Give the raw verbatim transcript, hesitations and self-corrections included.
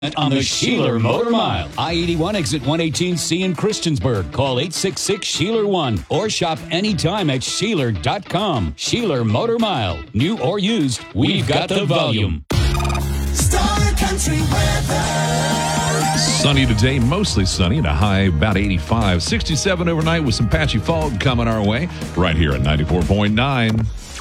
On the Sheeler Motor Mile. I eighty-one exit one eighteen C in Christiansburg. Call eight six six, Sheeler one or shop anytime at Sheeler dot com. Sheeler Motor Mile. New or used, we've got the volume. Star Country weather. Sunny today, mostly sunny, and a high about eighty-five. sixty-seven overnight with some patchy fog coming our way right here at ninety-four point nine.